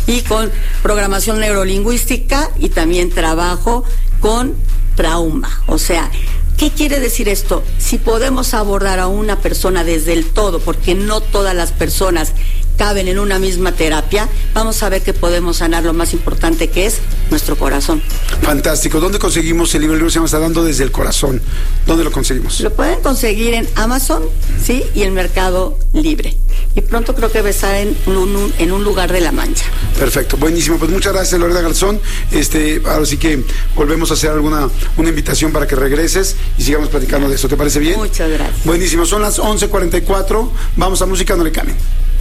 y con programación neurolingüística, y también trabajo con trauma. O sea, ¿qué quiere decir esto? Si podemos abordar a una persona desde el todo, porque no todas las personas caben en una misma terapia, vamos a ver que podemos sanar lo más importante, que es nuestro corazón. Fantástico. ¿Dónde conseguimos el libro? El libro se llama Está dando desde el corazón. ¿Dónde lo conseguimos? Lo pueden conseguir en Amazon, ¿sí? Y en Mercado Libre. Y pronto creo que va a estar en un lugar de La Mancha. Perfecto, buenísimo. Pues muchas gracias, Lorena Garzón. Ahora sí que volvemos a hacer una invitación para que regreses y sigamos platicando de eso. ¿Te parece bien? Muchas gracias. Buenísimo. Son las 11:44. Vamos a música, no le cambien.